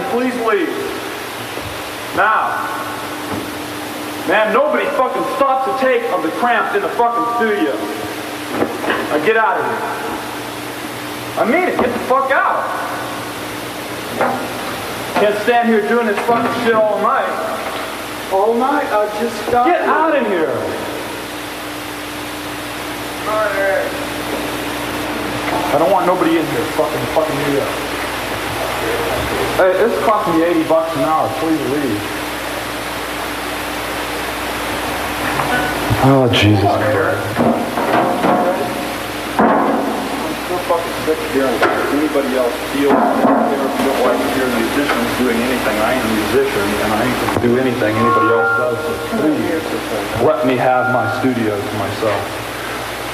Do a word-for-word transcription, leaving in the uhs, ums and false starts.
please leave. Now. Man, nobody fucking stops to take of the cramps in the fucking studio. Now get out of here. I mean it, get the fuck out. Can't stand here doing this fucking shit all night. All night? I just got Get out of here. Alright. I don't want nobody in here fucking fucking me up. Hey, this is costing me eighty bucks an hour. Please leave. Oh, Jesus Christ. I'm so fucking sick of hearing anybody else feel they feel like you're a musician doing anything. I ain't a musician, and I ain't going to do anything anybody else does. So please, let me have my studio to myself.